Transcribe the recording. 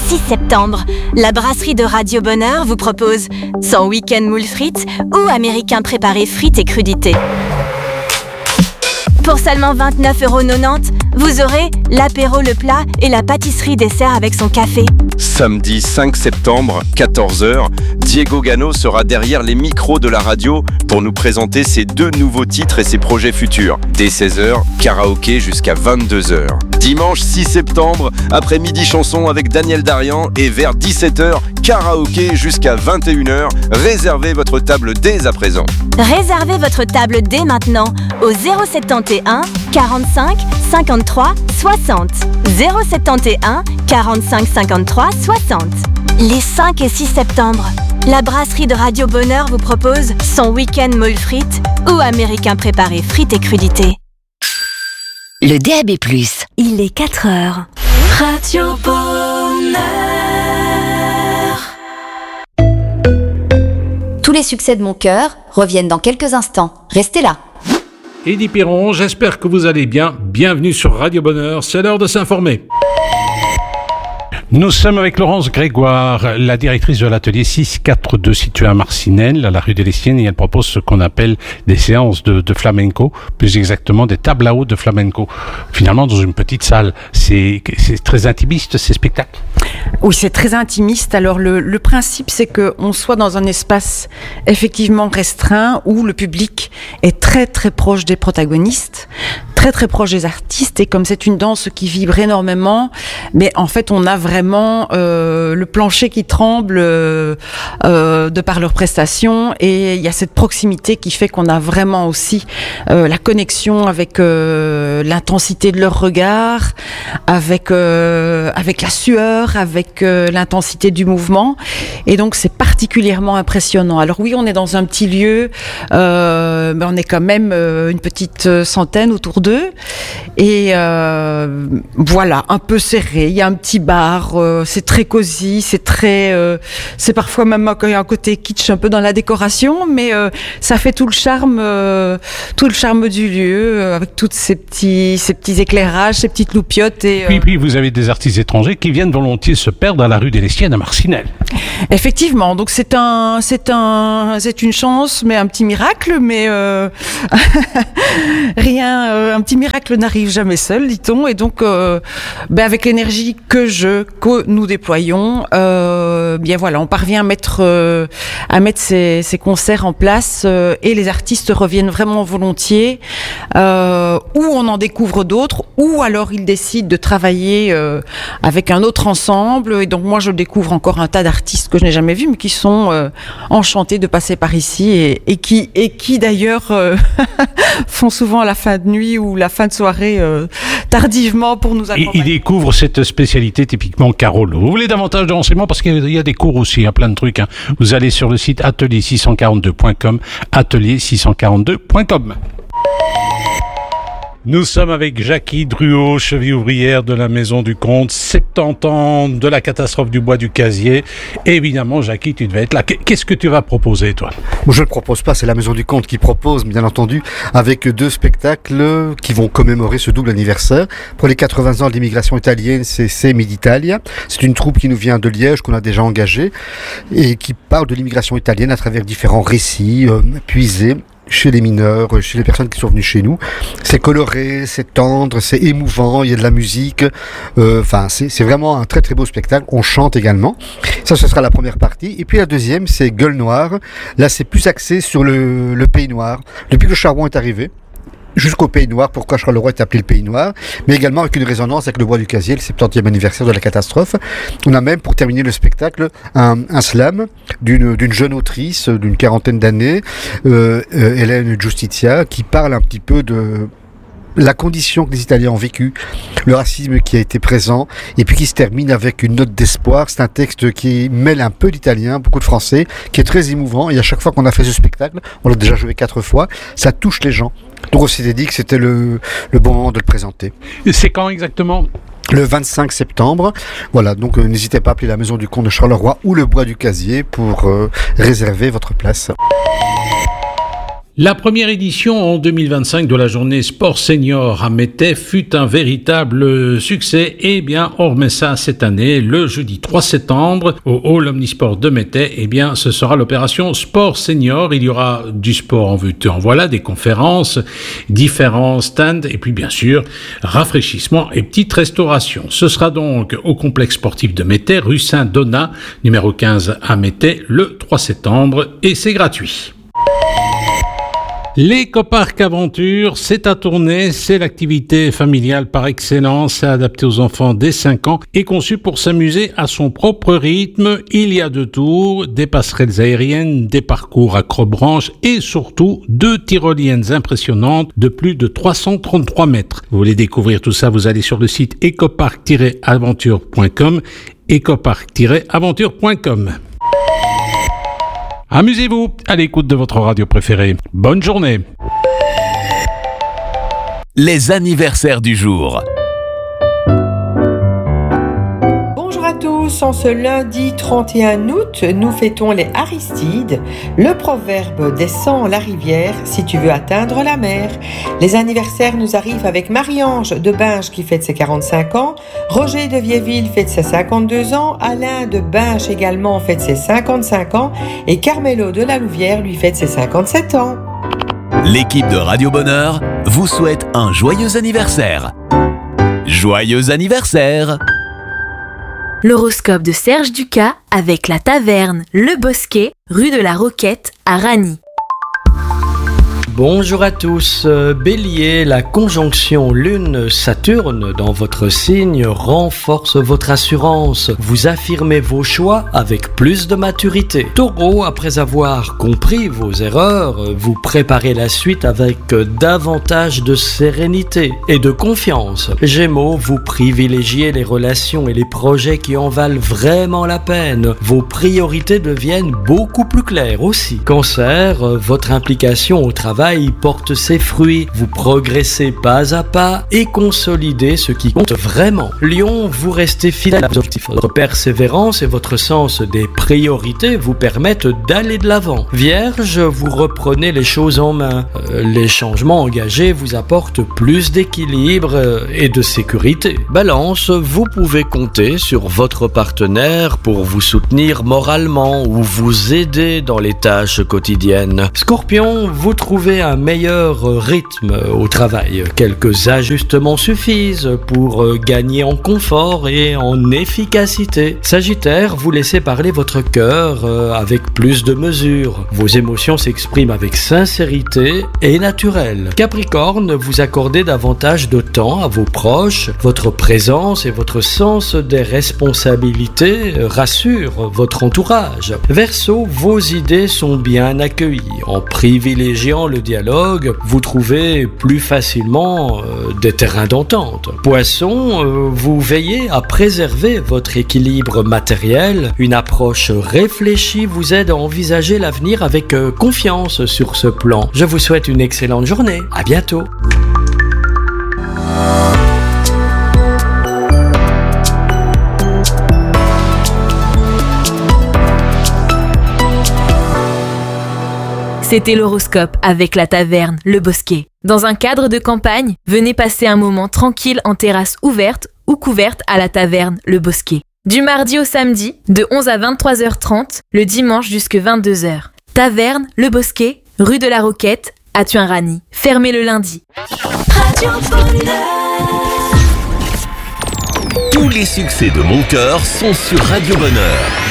6 septembre, la brasserie de Radio Bonheur vous propose son week-end moule frites ou américain préparé frites et crudités. Pour seulement 29,90 €, vous aurez l'apéro, le plat et la pâtisserie dessert avec son café. Samedi 5 septembre, 14h, Diego Gano sera derrière les micros de la radio pour nous présenter ses 2 nouveaux titres et ses projets futurs. Dès 16h, karaoké jusqu'à 22h. Dimanche 6 septembre, après-midi chanson avec Daniel Darian et vers 17h, karaoké jusqu'à 21h. Réservez votre table dès à présent. Réservez votre table dès maintenant au 071 45 53 60. 071 45 53 60. Les 5 et 6 septembre, la brasserie de Radio Bonheur vous propose son week-end moule frites ou américain préparé frites et crudités. Le DAB+, il est 4h. Radio Bonheur. Tous les succès de mon cœur reviennent dans quelques instants. Restez là. Eddy Piron, j'espère que vous allez bien. Bienvenue sur Radio Bonheur, c'est l'heure de s'informer. Nous sommes avec Laurence Grégoire, la directrice de l'atelier 642 situé à Marcinelle, à la rue des Lestiennes, et elle propose ce qu'on appelle des séances de flamenco, plus exactement des tables à eau de flamenco. Finalement, dans une petite salle, c'est très intimiste ces spectacles. Oui, c'est très intimiste. Alors le principe, c'est qu'on soit dans un espace effectivement restreint où le public est très très proche des protagonistes, très très proche des artistes, et comme c'est une danse qui vibre énormément, mais en fait on a vraiment le plancher qui tremble de par leurs prestations, et il y a cette proximité qui fait qu'on a vraiment aussi la connexion avec l'intensité de leur regard, avec la sueur, avec l'intensité du mouvement, et donc c'est particulièrement impressionnant. Alors oui, on est dans un petit lieu, mais on est quand même une petite centaine autour d'eux, et voilà, un peu serré. Il y a un petit bar, c'est très cosy, c'est parfois même quand il y a un côté kitsch un peu dans la décoration, mais ça fait tout le charme du lieu, avec toutes ces petits éclairages, ces petites loupiottes. Et puis vous avez des artistes étrangers qui viennent volontiers se perdre à la rue des Lestiennes à Marcinelle. Effectivement, donc c'est une chance, mais un petit miracle, mais un petit miracle n'arrive jamais seul, dit-on, et donc avec l'énergie que nous déployons, bien voilà, on parvient à mettre ces concerts en place, et les artistes reviennent vraiment volontiers, ou on en découvre d'autres, ou alors ils décident de travailler avec un autre ensemble, et donc moi je découvre encore un tas d'artistes que je n'ai jamais vus, mais qui sont enchantés de passer par ici, et qui d'ailleurs font souvent la fin de nuit ou la fin de soirée tardivement pour nous accompagner. Ils découvrent cette spécialité typiquement Carolo. Vous voulez davantage de renseignements, parce qu'il y a des cours aussi, plein de trucs. Vous allez sur le site atelier642.com, atelier642.com. Nous sommes avec Jackie Druot, cheville ouvrière de la Maison du Comte, 70 ans de la catastrophe du bois du Casier. Évidemment, Jackie, tu devais être là. Qu'est-ce que tu vas proposer, toi ? Moi, je ne propose pas, c'est la Maison du Comte qui propose, bien entendu, avec 2 spectacles qui vont commémorer ce double anniversaire. Pour les 80 ans de l'immigration italienne, c'est Mid-Italia. C'est une troupe qui nous vient de Liège, qu'on a déjà engagée, et qui parle de l'immigration italienne à travers différents récits puisés chez les mineurs, chez les personnes qui sont venues chez nous. C'est coloré, c'est tendre, c'est émouvant, il y a de la musique. C'est vraiment un très très beau spectacle. On chante également. Ça, ce sera la première partie. Et puis la deuxième, c'est Gueule Noire. Là, c'est plus axé sur le Pays Noir. Depuis que le charbon est arrivé, jusqu'au Pays Noir, pourquoi Charleroi est appelé le Pays Noir, mais également avec une résonance avec le bois du Casier, le 70e anniversaire de la catastrophe. On a même, pour terminer le spectacle, un slam d'une jeune autrice d'une 40aine d'années, Hélène Giustizia, qui parle un petit peu de la condition que les Italiens ont vécue, le racisme qui a été présent, et puis qui se termine avec une note d'espoir. C'est un texte qui mêle un peu d'italien, beaucoup de français, qui est très émouvant, et à chaque fois qu'on a fait ce spectacle, on l'a déjà joué 4 fois, ça touche les gens. Donc on s'était dit que c'était le bon moment de le présenter. Et c'est quand exactement ? Le 25 septembre. Voilà, donc n'hésitez pas à appeler la Maison du Comte de Charleroi ou le Bois du Casier pour réserver votre place. La première édition en 2025 de la journée Sport Senior à Mettey fut un véritable succès. Eh bien, on remet ça cette année, le jeudi 3 septembre, au Hall Omnisport de Mettey. Eh bien, ce sera l'opération Sport Senior. Il y aura du sport en vue en voilà, des conférences, différents stands et puis bien sûr, rafraîchissement et petite restauration. Ce sera donc au complexe sportif de Mettey, rue Saint-Donat, numéro 15 à Mettey, le 3 septembre et c'est gratuit. L'écoparc Aventure, c'est à Tournai, c'est l'activité familiale par excellence, c'est adapté aux enfants dès 5 ans et conçu pour s'amuser à son propre rythme. Il y a de tout, des passerelles aériennes, des parcours accrobranches et surtout 2 tyroliennes impressionnantes de plus de 333 mètres. Vous voulez découvrir tout ça, vous allez sur le site ecoparc-aventure.com, ecoparc-aventure.com. Amusez-vous à l'écoute de votre radio préférée. Bonne journée. Les anniversaires du jour. Bonjour à tous, en ce lundi 31 août, nous fêtons les Aristides. Le proverbe descend la rivière si tu veux atteindre la mer. Les anniversaires nous arrivent avec Marie-Ange de Binche qui fête ses 45 ans, Roger de Viéville fête ses 52 ans, Alain de Binche également fête ses 55 ans et Carmelo de la Louvière lui fête ses 57 ans. L'équipe de Radio Bonheur vous souhaite un joyeux anniversaire. Joyeux anniversaire! L'horoscope de Serge Ducas avec la taverne Le Bosquet, rue de la Roquette à Ragny. Bonjour à tous, Bélier, la conjonction Lune-Saturne dans votre signe renforce votre assurance. Vous affirmez vos choix avec plus de maturité. Taureau, après avoir compris vos erreurs, vous préparez la suite avec davantage de sérénité et de confiance. Gémeaux, vous privilégiez les relations et les projets qui en valent vraiment la peine. Vos priorités deviennent beaucoup plus claires aussi. Cancer, votre implication au travail porte ses fruits, vous progressez pas à pas et consolidez ce qui compte vraiment. Lion, vous restez fidèle à vos objectifs. Votre persévérance et votre sens des priorités vous permettent d'aller de l'avant. Vierge, vous reprenez les choses en main. Les changements engagés vous apportent plus d'équilibre et de sécurité. Balance, vous pouvez compter sur votre partenaire pour vous soutenir moralement ou vous aider dans les tâches quotidiennes. Scorpion, vous trouvez un meilleur rythme au travail. Quelques ajustements suffisent pour gagner en confort et en efficacité. Sagittaire, vous laissez parler votre cœur avec plus de mesure. Vos émotions s'expriment avec sincérité et naturel. Capricorne, vous accordez davantage de temps à vos proches. Votre présence et votre sens des responsabilités rassurent votre entourage. Verseau, vos idées sont bien accueillies. En privilégiant le dialogue, vous trouvez plus facilement des terrains d'entente. Poisson, vous veillez à préserver votre équilibre matériel. Une approche réfléchie vous aide à envisager l'avenir avec confiance sur ce plan. Je vous souhaite une excellente journée. À bientôt. C'était l'horoscope avec la taverne Le Bosquet. Dans un cadre de campagne, venez passer un moment tranquille en terrasse ouverte ou couverte à la taverne Le Bosquet. Du mardi au samedi, de 11 à 23h30, le dimanche jusqu'à 22h. Taverne Le Bosquet, rue de la Roquette, à Thuin-Ragny. Fermé le lundi. Radio Bonheur. Tous les succès de mon cœur sont sur Radio Bonheur.